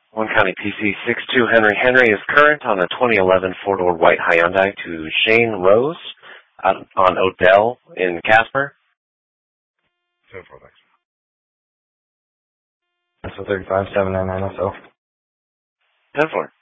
One County PC 62 Henry Henry is current on a 2011 four-door white Hyundai to Shane Rose out on Odell in Casper. 10-4, thanks. That's a 35-799 SO. 10-4.